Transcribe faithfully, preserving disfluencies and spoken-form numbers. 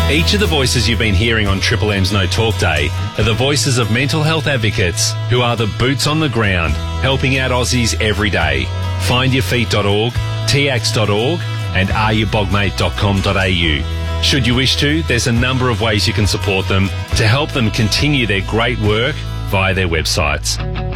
Each of the voices you've been hearing on Triple M's No Talk Day are the voices of mental health advocates who are the boots on the ground, helping out Aussies every day. find your feet dot org, t a x dot org and are you bog mate dot com dot a u. Should you wish to, there's a number of ways you can support them to help them continue their great work via their websites.